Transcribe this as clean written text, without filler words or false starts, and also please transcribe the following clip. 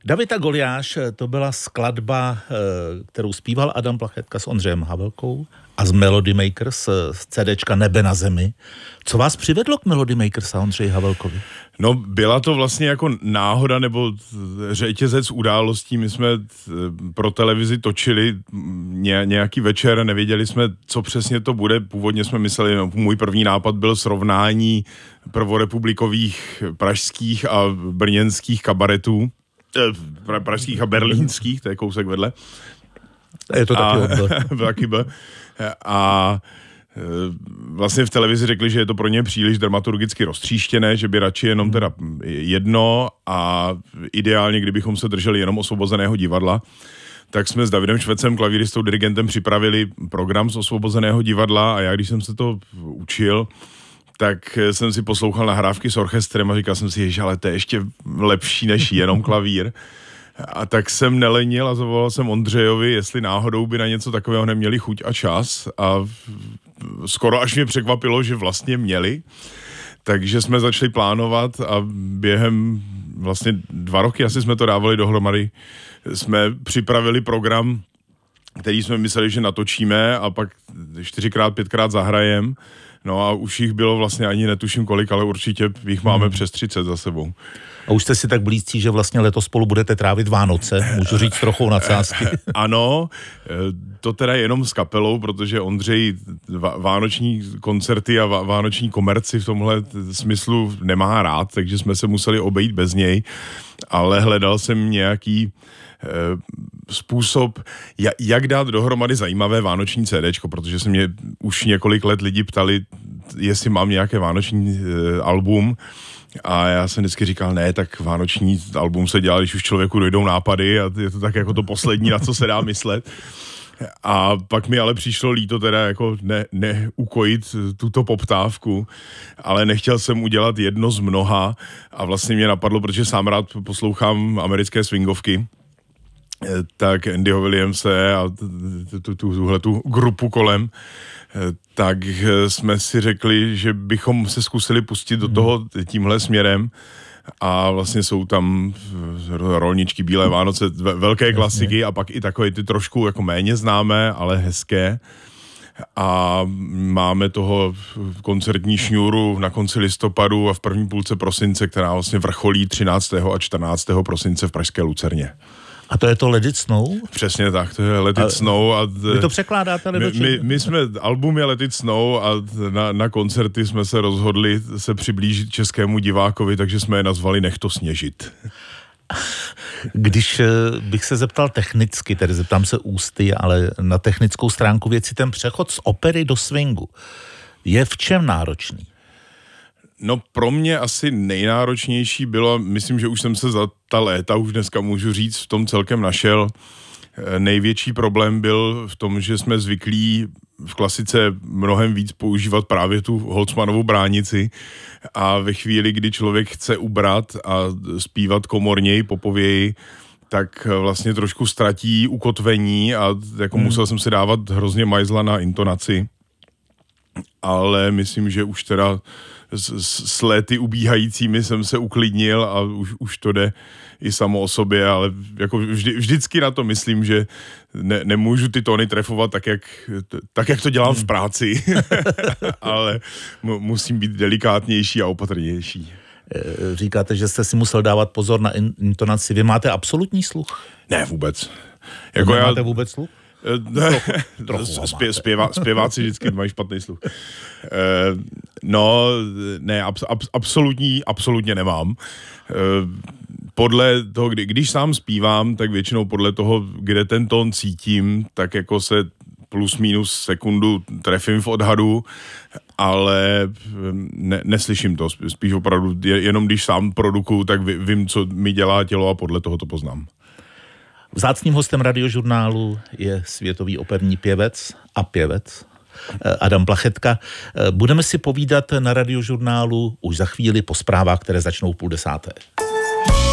David a Goliáš, to byla skladba, kterou zpíval Adam Plachetka s Ondřejem Havelkou a z Melody Makers, z CDčka Nebe na zemi. Co vás přivedlo k Melody Makers a Ondřeji Havelkovi? No, byla to vlastně jako náhoda nebo řetězec událostí. My jsme pro televizi točili nějaký večer, nevěděli jsme, co přesně to bude. Původně jsme mysleli, no, můj první nápad byl srovnání prvorepublikových pražských a brněnských kabaretů. Pražských a berlínských, to je kousek vedle. Je to taky byl. A vlastně v televizi řekli, že je to pro ně příliš dramaturgicky roztříštěné, že by radši jenom teda jedno a ideálně, kdybychom se drželi jenom Osvobozeného divadla, tak jsme s Davidem Švecem, klavíristou, dirigentem, připravili program z Osvobozeného divadla a já, když jsem se to učil, tak jsem si poslouchal nahrávky s orchestrem a říkal jsem si, že ale to je ještě lepší než jenom klavír. A tak jsem nelenil a zavolal jsem Ondřejovi, jestli náhodou by na něco takového neměli chuť a čas a skoro až mě překvapilo, že vlastně měli. Takže jsme začali plánovat a během vlastně 2 roky asi jsme to dávali dohromady. Jsme připravili program, který jsme mysleli, že natočíme a pak 4x, 5x zahrajem. No a už jich bylo vlastně ani netuším kolik, ale určitě jich máme přes 30 za sebou. A už jste si tak blízcí, že vlastně letos spolu budete trávit Vánoce, můžu říct trochu nadsázky. Ano, to teda jenom s kapelou, protože Ondřej vánoční koncerty a vánoční komerci v tomhle smyslu nemá rád, takže jsme se museli obejít bez něj, ale hledal jsem nějaký způsob, jak dát dohromady zajímavé vánoční CDčko, protože se mě už několik let lidi ptali, jestli mám nějaké vánoční album a já jsem vždycky říkal, ne, tak vánoční album se dělá, když už člověku dojdou nápady a je to tak jako to poslední, na co se dá myslet. A pak mi ale přišlo líto teda jako neukojit tuto poptávku, ale nechtěl jsem udělat jedno z mnoha a vlastně mě napadlo, protože sám rád poslouchám americké swingovky, tak Andyho Williamse a tuhletu grupu kolem, tak jsme si řekli, že bychom se zkusili pustit do toho tímhle směrem a vlastně jsou tam Rolničky, Bílé Vánoce, velké klasiky a pak i takové ty trošku jako méně známé, ale hezké. A máme toho koncertní šňůru na konci listopadu a v první půlce prosince, která vlastně vrcholí 13. a 14. prosince v pražské Lucerně. A to je to Let It Snow? Přesně tak, to je Let It Snow. A vy to překládáte? My jsme, album je Let It Snow a na koncerty jsme se rozhodli se přiblížit českému divákovi, takže jsme je nazvali Nech to sněžit. Když bych se zeptal technicky, tedy zeptám se ústy, ale na technickou stránku věci, ten přechod z opery do swingu je v čem náročný? No pro mě asi nejnáročnější bylo, myslím, že už jsem se za ta léta, už dneska můžu říct, v tom celkem našel. Největší problém byl v tom, že jsme zvyklí v klasice mnohem víc používat právě tu Holzmannovu bránici a ve chvíli, kdy člověk chce ubrat a zpívat komorněji, popověji, tak vlastně trošku ztratí ukotvení a jako musel jsem si dávat hrozně majzla na intonaci. Ale myslím, že už teda s léty ubíhajícími jsem se uklidnil a už to jde i samo o sobě, ale jako vždycky na to myslím, že nemůžu ty tóny trefovat tak, jak to dělám v práci, ale musím být delikátnější a opatrnější. Říkáte, že jste si musel dávat pozor na intonaci. Vy máte absolutní sluch? Ne, vůbec. Jako máte vůbec sluch? Trochu zpěváci vždycky mají špatný sluch. No, ne, absolutně nemám. Podle toho, když sám zpívám, tak většinou podle toho, kde ten tón cítím, tak jako se plus minus sekundu trefím v odhadu, ale neslyším to. Spíš opravdu, jenom když sám produkuju, tak vím, co mi dělá tělo a podle toho to poznám. Vzácným hostem Radiožurnálu je světový operní pěvec a pěvec Adam Plachetka. Budeme si povídat na Radiožurnálu už za chvíli po zprávách, které začnou v 9:30.